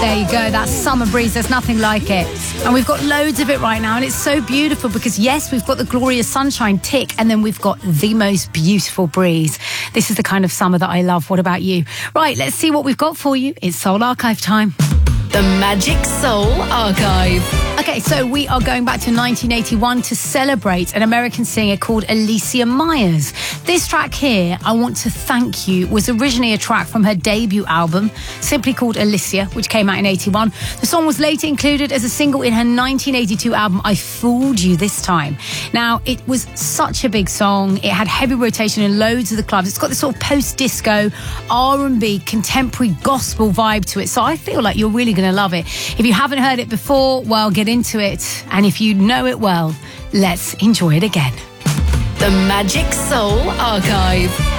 There you go, that summer breeze, there's nothing like it. And we've got loads of it right now, and it's so beautiful because, yes, we've got the glorious sunshine tick, and then we've got the most beautiful breeze. This is the kind of summer that I love. What about you? Right, let's see what we've got for you. It's Soul Archive time. The Magic Soul Archive. Okay, so we are going back to 1981 to celebrate an American singer called Alicia Myers. This track here, I Want to Thank You, was originally a track from her debut album, simply called Alicia, which came out in 81. The song was later included as a single in her 1982 album, I Fooled You This Time. Now, it was such a big song. It had heavy rotation in loads of the clubs. It's got this sort of post-disco, R&B, contemporary gospel vibe to it. So I feel like you're really going to love it. If you haven't heard it before, well, get into it. And if you know it well, let's enjoy it again. The Magic Soul Archive.